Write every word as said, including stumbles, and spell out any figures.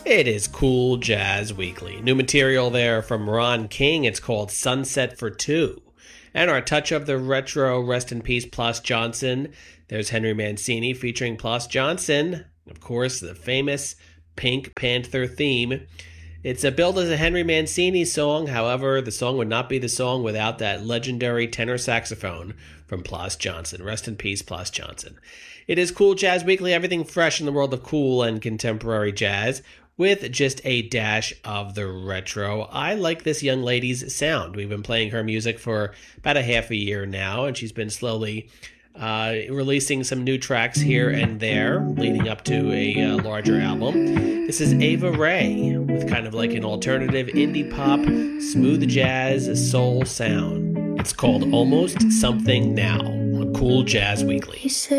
It is Cool Jazz Weekly. New material there from Ron King. It's called Sunset for Two. And our touch of the retro, rest in peace, Plas Johnson. There's Henry Mancini featuring Plas Johnson. Of course, the famous Pink Panther theme. It's a billed as a Henry Mancini song. However, the song would not be the song without that legendary tenor saxophone from Plas Johnson. Rest in peace, Plas Johnson. It is Cool Jazz Weekly, everything fresh in the world of cool and contemporary jazz, with just a dash of the retro. I like this young lady's sound. We've been playing her music for about a half a year now, and she's been slowly uh, releasing some new tracks here and there, leading up to a uh, larger album. This is Ava Ray, with kind of like an alternative indie pop, smooth jazz, soul sound. It's called Almost Something Now, on Cool Jazz Weekly.